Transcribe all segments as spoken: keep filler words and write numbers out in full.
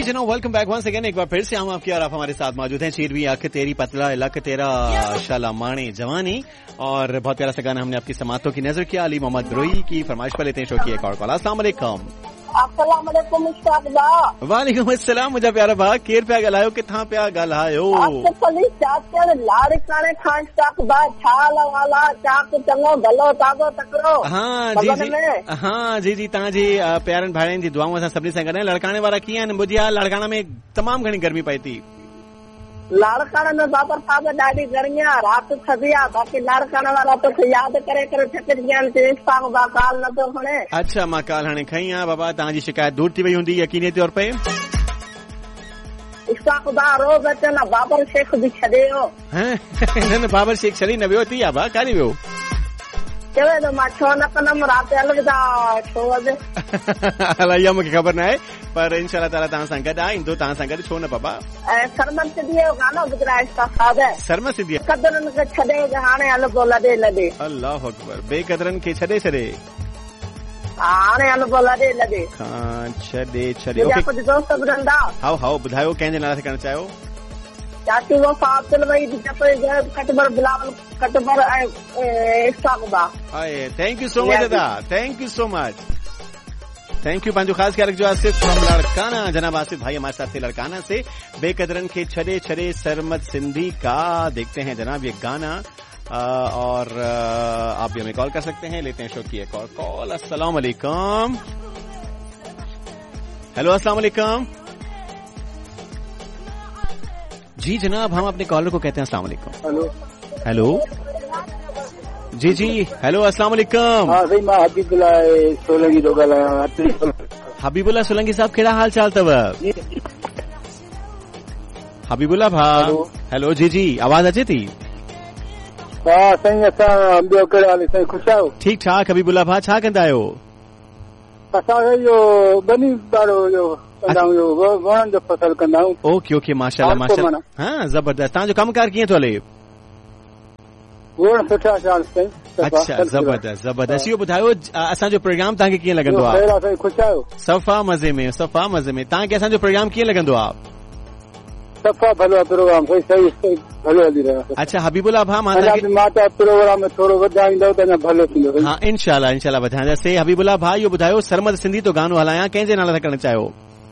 जनाब, welcome back once again. एक बार फिर से हम आपकी और आप हमारे साथ मौजूद हैं। चीरवी अख तेरी पतला लक तेरा शाला माणे जवानी, और बहुत प्यारा सा गाना हमने आपकी समातों की नजर किया। अली मोहम्मद ब्रोई की फरमाइश पर लेते हैं शो की एक और कॉल। अस्सलाम वालेकुम। वालेकुम अस्सलाम मुझा प्यारा भाग, केर पिया ॻाल्हायो, किथां पिया ॻाल्हायो? हाँ जी जी हाँ जी जी तव्हांजी प्यारनि भाइरनि जी दुआऊं असां सभिनी सां गॾु। लड़काणे वारा कीअं आहिनि? ॿुधी आहे लाड़काणा में तमामु घणी गर्मी पए थी। लाड़काणे में बाबा साहब ॾाढी गर्मी आहे, राति थधी आहे, बाक़ी लाड़काणे वारा तोखे यादि करे करे थकिजी विया आहिनि। इश्फ़ाक़ बा काल नथो खणे। अच्छा मां काल हाणे खई आहे बाबा, तव्हांजी शिकायत दूर थी वई हूंदी यकीनी तौर पे। इश्फ़ाक़ बा रोज़ अचनि, बाबर शेख बि छॾे वियो। न बाबर शेख छॾी न वियो थी आहे बा, काॾे वियो? चवे थो मां छो न कंदमि, राति अलविदा छो वॼे। अलाए इहा मूंखे ख़बर न आहे, पर इंशाल्लाह ताला तव्हां सां गॾु आहे, ईंदो तव्हां सां गॾु, छो न बाबा। ऐं सरमन सिद्धीअ जो गानो ॿुधाए साहब, सरमन सिद्धीअ कदरनि खे छॾे हाणे हलबो लॾे लॾे। अल्लाह अकबर, बेक़दरनि खे छॾे छॾे हाणे हलबो लॾे लॾे। हाँ छॾे छॾे। कुझु दोस्त ॿुधंदा? हाओ हाओ ॿुधायो, कंहिंजे नाले ते करणु चाहियो? चाची वफ़ा अब्दुल वहीद कटबर बिलावल कटबर ऐं इश्फ़ाक़ बा। थैंक यू सो मच दादा, thank you so much, thank U. पंहिंजो ख़ासि ख्याल रखिजो। आसिफ फ्रॉम लड़काना, जनाब आसिफ भाई हमारे साथ थे लड़काना से। बेकदरन के छड़े छड़े सरमद सिंधी का देखते हैं जनाब ये गाना, आ, और आ, आप भी हमें कॉल कर सकते हैं। लेते हैं शो की एक और कॉल। अस्सलाम वालेकुम। हेलो अस्सलाम वालेकुम जी जनाब, हम अपने कॉलर को कहते हैं अस्सलाम वालेकुम। हेलो हेलो जी जी हेलो अस्सलाम वालेकुम। हाँ भाई मैं हबीबुल्ला सोलंकी थो ॻाल्हायां। हबीबुल्ला सोलंकी साहब, कहिड़ा हाल चाल अथव? हबीबुल्ला भा हेलो जी जी आवाज़ अचे थी? हा साईं, असां ॿियो कहिड़ो हाल साईं? ख़ुशि आहियो? ठीकु ठाक। हबीबुल्ला भा छा कंदा आहियो? असां इहो बनी ॾाढो इहो कंदा आहियूं, वणनि जो फसल कंदा आहियूं। ओके ओके माशाल्लाह माशाल्लाह, हाँ ज़बरदस्त। तव्हांजो कमकार कीअं थो हले? सुठा चांस साईं। अच्छा ज़बरदस्त ज़बरदस्त। इहो ॿुधायो असांजो प्रोग्राम तव्हांखे कीअं लॻंदो आहे? ख़ुशि आहियो? सफ़ा मज़े में सफ़ा मज़े में। तव्हांखे असांजो प्रोग्राम कीअं लॻंदो आहे? सफ़ा भलो प्रोग्राम सही सही भलो हली रहियो आहे। अच्छा हबीबुल्ला भा, मां प्रोग्राम में थोरो वधाईंदो त अञा भलो थींदो। हाँ इंशाल्लाह इंशाल्लाह वधाईंदासीं। हबीबुल्ला भा इहो ॿुधायो, सरमद सिंधी तो गानो हलायां, कंहिंजे नाले सां करणु चाहियो?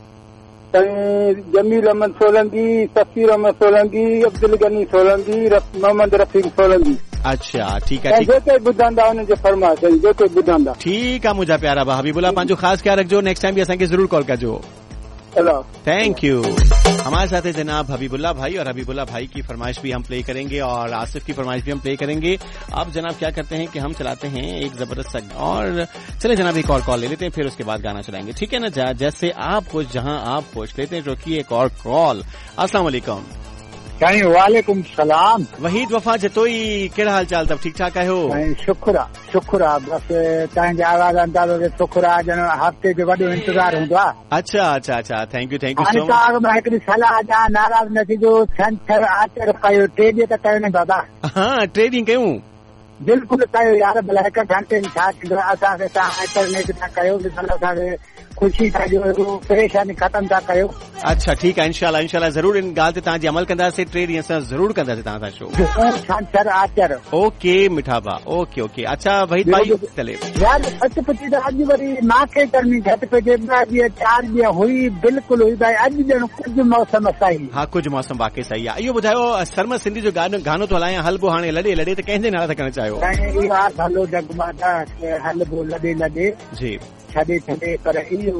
जमील अहमद सोलंकी, सफ़ीर अहमद सोलंकी, अब्दुल गनी सोलंकी, मोहम्मद रफ़ीक सोलंकी। अच्छा ठीकु आहे, जेके ॿुधंदा हुनजे फरमाइश, जेके ॿुधंदा। ठीकु आहे मुंहिंजा प्यारा भाउ। हबीबुल्ला पंहिंजो ख़ासि ख्याल रखिजो, नेक्स्ट टाइम भी असांखे ज़रूर कॉल कजो। Thank U. हमारे साथ है जनाब हबीबुल्ला भाई, और हबीबुल्ला भाई की फरमाइश भी हम प्ले करेंगे और आसिफ की फरमाइश भी हम प्ले करेंगे। अब जनाब क्या करते हैं कि हम चलाते हैं एक जबरदस्त सा, और चले जनाब एक और कॉल ले लेते हैं, फिर उसके बाद गाना चलाएंगे, ठीक है ना? जैसे आप खुश जहां आप खुश। लेते हैं रोकिए एक और कॉल। अस्सलाम वालेकुम। वालेकुम सलाम। वहीद वफा जतोई, कहिड़ा हाल चाल अथव? ठीक ठाक आहियो? शुक्र आहे शुक्र आहे, बसि तव्हांजी आवाज़ अंदाज़ो शुक्र आहे, ॼण हफ़्ते जो वॾो इंतज़ार हूंदो आहे। अच्छा अच्छा अच्छा, thank U thank you so much. मां हिकिड़ी सलाह ॾियां, नाराज़ न थीजो। छंछर आचर कयो, टे ॾींहं त कयो न दादा? हाँ टे ॾींहं कयूं, बिल्कुलु कयो यार, भला हिकु घंटे में छा थींदो? असांखे तव्हां इंटरनेट था कयो, असांखे ख़ुशी था ॾियो, परेशानी ख़तम था कयो। अच्छा ठीकु आहे, इंशाल्लाह इंशाल्लाह ज़रूर इन ॻाल्हि ते तव्हांजी अमल कंदासीं। टे ॾींहं असां ज़रूर कंदासीं तव्हां सां शो। छंछर आचर ओके मिठा भा, ओके ओके। अच्छा वहीद भाई चले यार, सच पुछी त अॼु वरी मूंखे गर्मी घटि पइजे, ॿ ॾींहं चारि ॾींहं हुई, बिल्कुलु हुई भाई। अॼु ॼण कुझु मौसम सही। हा कुझु मौसम वाकई सही आहे। इहो ॿुधायो, सरमद सिंधी जो गानो गानो तो हलायां, हलबो हाणे लॾे लॾे, त कंहिंजे नाले सां करणु चाहियो? हलो जगमाता हलबो लॾे लॾे जी, छॾे छॾे, पर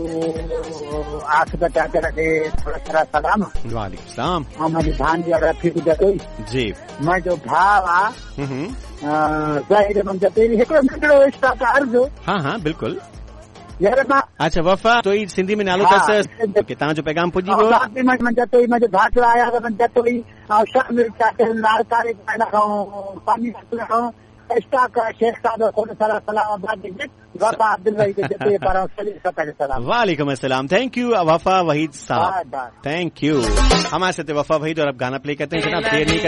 इहो आख़िर चाचर खे थोरा सारा सलाम। वालेकुम सलाम। ऐं मुंहिंजी भांजी रफ़ीक जतोई जी, मुंहिंजो भाउ आहे ज़ाहिर अहमद जतोई। हिकिड़ो नंढड़ो इश्फ़ाक़ अर्ज़ु। हाँ हाँ बिल्कुलु यार मां। अच्छा वफ़ा तो सिंधी में नालो अथसि, तव्हांजो पैगाम पुॼी वियो? जतोई मुंहिंजो भाउ आया जतोई, ऐं शामिल चाचर नारकारी खां पानी खां इश्ताक शेख साहब को सारा सलाम। वफा अब्दुल वहीद जते पर सलाम। वालेकुम अस्सलाम। थैंक यू वफा वहीद साहब, थैंक यू। हमारे साथ वफा वहीद, और अब गाना प्ले करते हैं जनाब, देर नहीं